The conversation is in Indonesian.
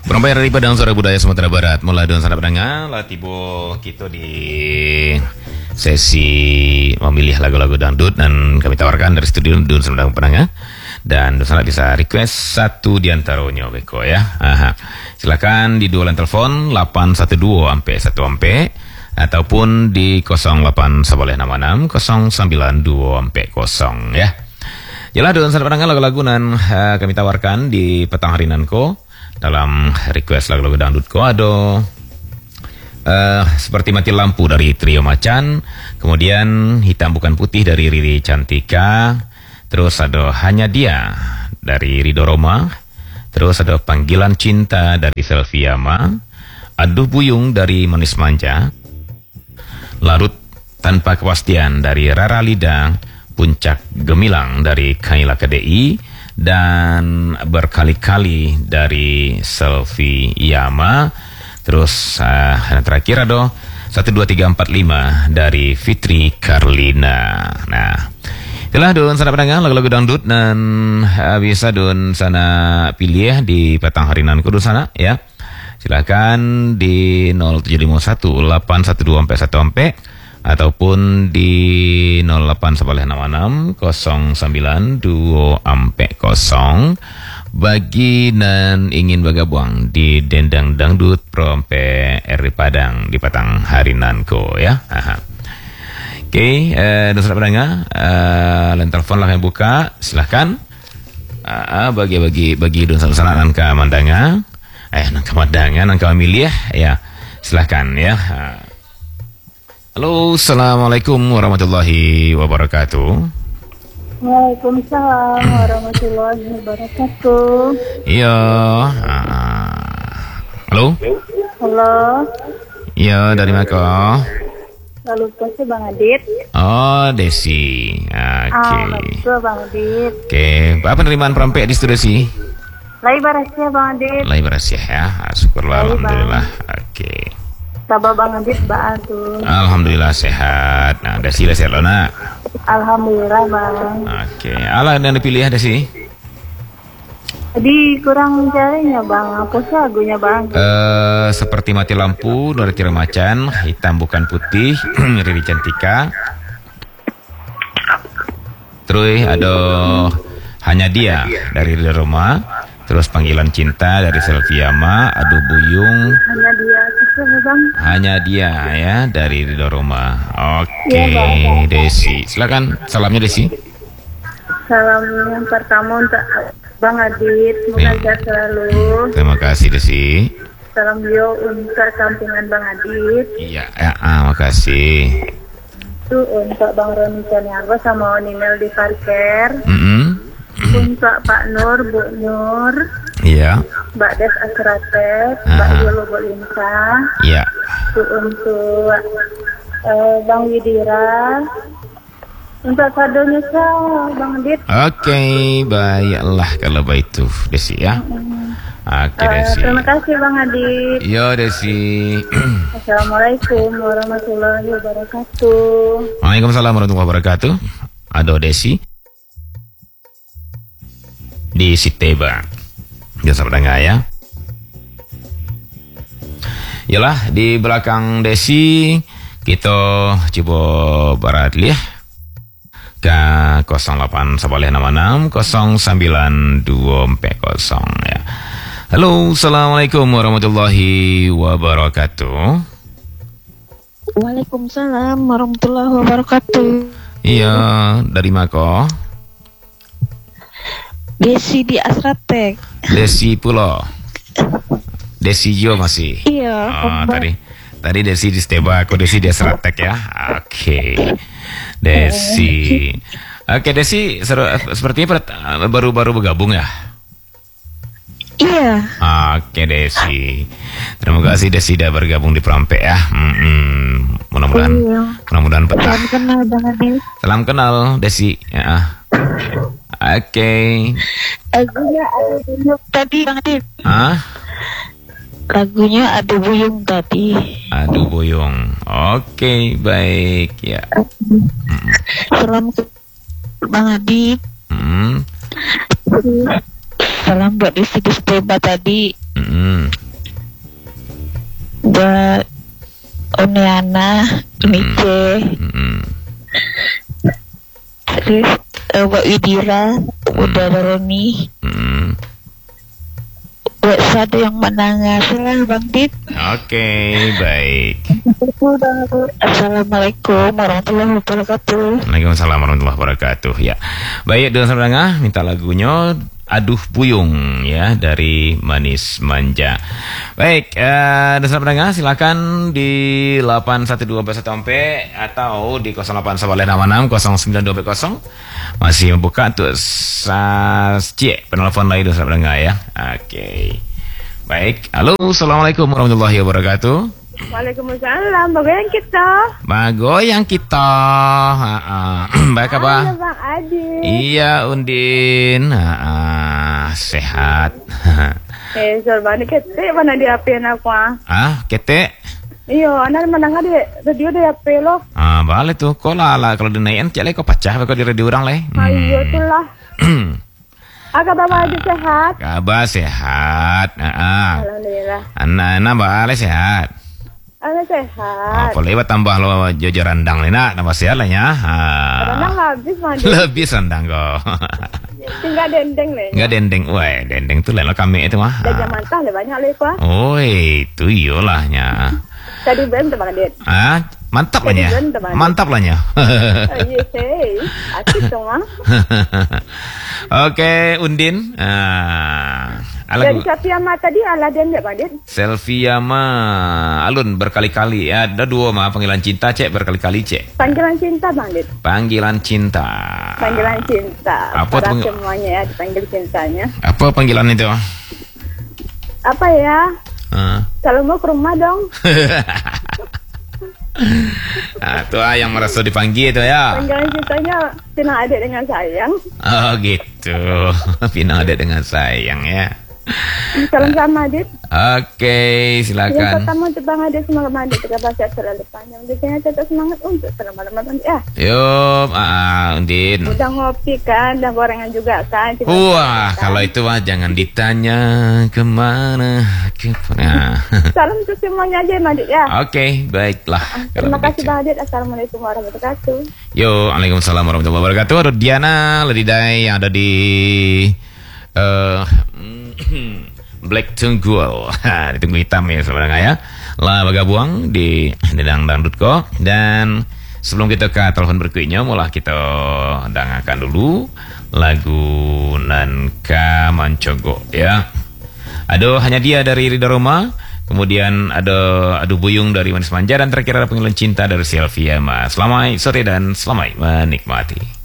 Perampai dari Padang Suara Budaya Sumatera Barat. Mulai dengan sana pendengar lah tiba kita di sesi memilih lagu-lagu dangdut dan kami tawarkan dari studio Dun Sumedang pendengar. Dan sana bisa request satu di antaranya Beko ya. Aha. Silakan di dua line telepon 812 ampe 1 ampe ataupun di 0816 092 ampe 0 ya. Jelas Dun sana pendengar lagu-lagu nan kami tawarkan di petang hari nanko. Dalam request lagu-lagu dangdut ko ada Seperti Mati Lampu dari Trio Macan, kemudian Hitam Bukan Putih dari Riri Cantika, terus ada Hanya Dia dari Rido Roma, terus ada Panggilan Cinta dari Selviama, Aduh Buyung dari Manis Manja, Larut Tanpa Kepastian dari Rara Lida, Puncak Gemilang dari Kaila KDI, dan Berkali-kali dari Selvi Yama. Terus yang terakhir ada 12345 dari Fitri Karlina. Nah, itulah Dun sana pendengar lagu-lagu dangdut dan bisa Dun sana pilih ya di petang hari nanku Dun sana ya. Silakan di 0751 812 sampai 1 ampe ataupun di 0816 092 ampe 0 bagi dan ingin bergabung di Dendang Dangdut Prompe RI Padang di petang hari nanko ya. Aha. Oke, dan saudara pendengar, line telepon lah yang buka, silahkan bagi don sana nangka mandanga, nangka mandangan, nangka milih ya, silahkan ya. Halo, assalamualaikum warahmatullahi wabarakatuh. Waalaikumsalam warahmatullahi wabarakatuh. Iya. Halo. Halo. Iya, dari mana? Lalu kasih Bang Adit. Oh, Desi. Oke. Betul Bang Adit. Oke, apa penerimaan perampek di studio sih? Lai barasya Bang Adit. Lai barasya ya. Syukurlah, alhamdulillah. Oke. Sabar Bang Adit, Ba'atu. Alhamdulillah sehat. Nah, Desi lah sehat lo nak. Alhamdulillah Bang. Oke, ala yang dipilih ada sih. Jadi kurang caranya Bang, apa sih lagunya Bang? Seperti Mati Lampu dari Tiro Macan, Hitam Bukan Putih Riri Cantika. Terus ada Hanya Dia dari Rido Roma. Terus Panggilan Cinta dari Selviama, Aduh Buyung. Hanya Dia itu Bang. Hanya Dia ya dari Rido Roma. Oke, Iya, Desi. Silakan salamnya Desi. Salam yang pertama untuk Bang Adit, semoga sehat selalu. Terima kasih Desi. Salam yo untuk sampingan Bang Adit. Iya, makasih. Itu untuk Bang Roni Caniago sama Ninel di parkir. Untuk Pak Nur, Bu Nur. Iya. Mbak Des Asratet, Mbak Yolo Bolinsa. Iya. Itu untuk Bang Widira. Untuk kadonya Bang Adit. Oke, baiklah kalau begitu Desi ya. Oke Desi. Terima kasih Bang Adit. Yo Desi. Assalamualaikum warahmatullahi wabarakatuh. Waalaikumsalam warahmatullahi wabarakatuh. Ada Desi di Siteba. Biasa pendengar ya. Yalah di belakang Desi kita coba barat lihat ke 0816 092 ya. Halo, assalamualaikum warahmatullahi wabarakatuh. Waalaikumsalam warahmatullahi wabarakatuh. Iya, dari Mako. Desi di Asratek. Desi Pulo. Desi Jo masih. Iya. Tadi Desi di Steba, aku Desi di Asratek ya. Oke. Desi. Oke, Desi sepertinya baru-baru bergabung ya. Iya. Oke Desi. Terima kasih Desi sudah bergabung di Perampek ya. Mudah-mudahan betah. Salam kenal Bang Adit. Salam kenal Desi ya. Oke. Lagunya Aduh Buyung tadi Bang Adit. Lagunya Aduh Buyung tadi. Aduh Buyung. Oke, baik ya. Salam ke Bang Adit. Salam buat Desi di Steba tadi. Buat Uniana, Unice. Terus buat Widira, udah Roni. Buat satu yang menangis lah Bang Dit. Oke, baik. Assalamualaikum warahmatullahi wabarakatuh. Waalaikumsalam warahmatullahi wabarakatuh. Ya, baik, dengan saudara minta lagunya Aduh Buyung ya dari Manis Manja. Baik, dan saudara silakan di 812 atau di 0816 092 masih membuka untuk penelpon lain saudara ya. Oke. Baik, halo, assalamualaikum warahmatullahi wabarakatuh. Waalaikumsalam, bagoyang kita. Bagoyang kita. Baik apa? Halo Bang Adi. Iya Undin. Sehat. Sorbani kete mana di HP aku kete? Iya, anak menang di radio di HP lo. Boleh tuh. Kok lah kalau dinaikin cek kok pecah kok di radio orang leh. Ayo itulah. Kabar Adi sehat? Kabar sehat. Alhamdulillah. Anak-anak boleh sehat. Sehat. Kalau lewat tambah lo jojo randang lena, tambah sehat lah ya. Randang habis mandi. Lebih randang kok. Tinggal dendeng le. Enggak dendeng, wah dendeng tuh lelo kami itu mah. Dendeng mantah le banyak le kuah. Oh itu iyolahnya. Tadi ben teman dia. Mantap lah nya. Mantap lah nya. Iya sih. Asik dong ah. Oke Undin. Dari Selfie tadi Aladen ya Bang Dit? Selfie alun berkali-kali ya. Ada dua mah panggilan cinta cek berkali-kali cek. Panggilan cinta Bang Dit. Panggilan cinta. Panggilan cinta. Apa para semuanya ya dipanggil cintanya. Apa panggilan itu? Apa ya? Kalau mau ke rumah dong. Tuh yang merasa dipanggil itu ya. Panggilan cintanya Pinang Adik dengan sayang. Oh gitu. Pinang Adik dengan sayang ya. Salam sama Adit. Oke, silakan. Yang pertama untuk Bang Adit, semoga Bang Adit tetap sehat selalu panjang. Biasanya tetap semangat untuk malam-malam ya. Yuk, Undin. Udah ngopi kan, udah gorengan juga kan. Wah, kalau itu mah jangan ditanya kemana. Salam untuk semuanya aja Bang Adit ya. Oke, baiklah. Terima kasih Bang Adit. Assalamualaikum warahmatullahi wabarakatuh. Yo, waalaikumsalam warahmatullahi wabarakatuh. Ada Diana Ledidai yang ada di Black Tunggul. Ditunggu hitam ya sebenarnya ya. Lah bagabuang di Dangdangdutko. Dan sebelum kita ke telepon berikutnya, mulai kita dengarkan dulu lagu Nanka Mancogo ya. Aduh hanya dia dari Ridho Roma. Kemudian ada Aduh Buyung dari Manis Manja. Dan terakhir ada panggilan cinta dari Sylvia Mas. Selamat sore dan selamat menikmati.